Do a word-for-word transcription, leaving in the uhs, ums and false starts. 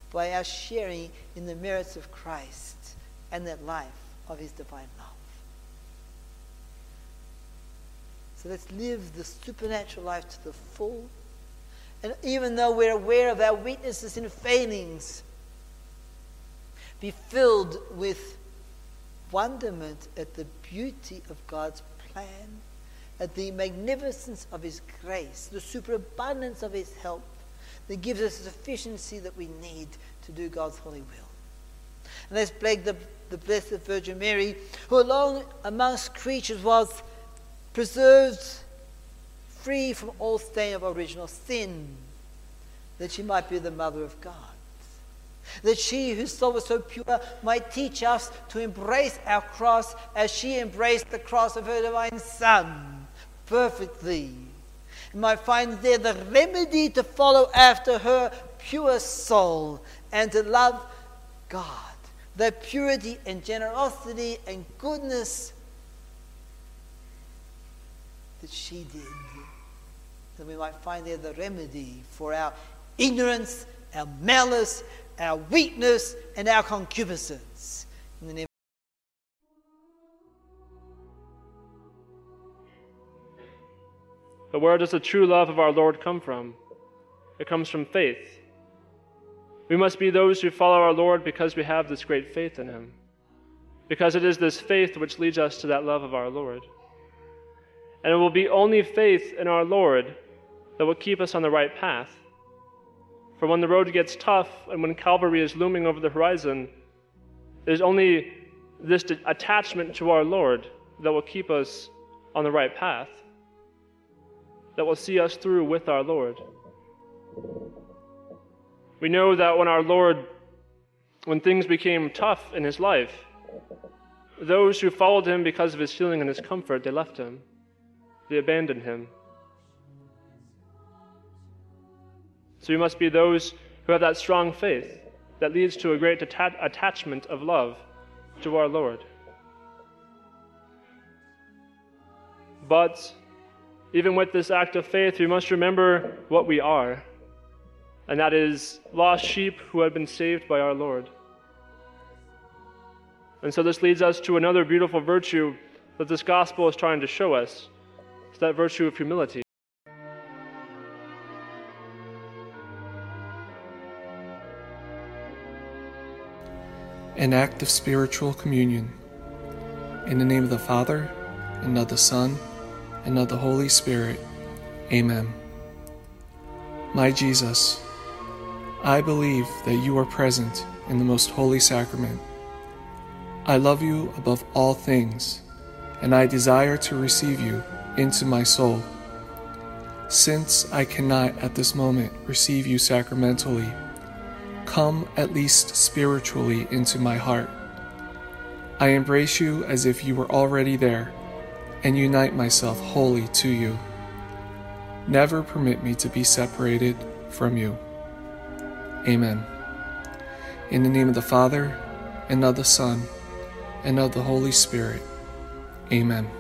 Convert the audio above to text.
by our sharing in the merits of Christ and that life of his divine love. So let's live the supernatural life to the full. And even though we're aware of our weaknesses and failings, be filled with wonderment at the beauty of God's plan, at the magnificence of his grace, the superabundance of his help that gives us the sufficiency that we need to do God's holy will. And let's bless the, the Blessed Virgin Mary, who alone amongst creatures was preserved free from all stain of original sin, that she might be the mother of God. That she, whose soul was so pure, might teach us to embrace our cross as she embraced the cross of her divine Son perfectly, and might find there the remedy to follow after her pure soul and to love God. That purity and generosity and goodness that she did, that we might find there the remedy for our ignorance, our malice, our weakness, and our concupiscence. In the name But where does the true love of our Lord come from? It comes from faith. We must be those who follow our Lord because we have this great faith in him. Because it is this faith which leads us to that love of our Lord. And it will be only faith in our Lord that will keep us on the right path. For when the road gets tough and when Calvary is looming over the horizon, it is only this attachment to our Lord that will keep us on the right path, that will see us through with our Lord. We know that when our Lord, when things became tough in his life, those who followed him because of his healing and his comfort, they left him. They abandoned him. So we must be those who have that strong faith that leads to a great atta- attachment of love to our Lord. But even with this act of faith, we must remember what we are, and that is lost sheep who have been saved by our Lord. And so this leads us to another beautiful virtue that this gospel is trying to show us. It's that virtue of humility. An act of spiritual communion. In the name of the Father, and of the Son, and of the Holy Spirit. Amen. My Jesus, I believe that you are present in the most holy sacrament. I love you above all things, and I desire to receive you into my soul. Since I cannot at this moment receive you sacramentally, come at least spiritually into my heart. I embrace you as if you were already there, and unite myself wholly to you. Never permit me to be separated from you. Amen. In the name of the Father, and of the Son, and of the Holy Spirit. Amen.